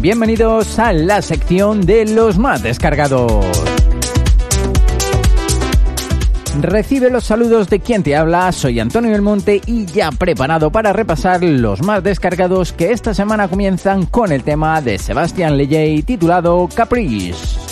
Bienvenidos a la sección de los más descargados. Recibe los saludos de quien te habla, soy Antonio Belmonte y ya preparado para repasar los más descargados que esta semana comienzan con el tema de Sebastián Lejay titulado Caprice.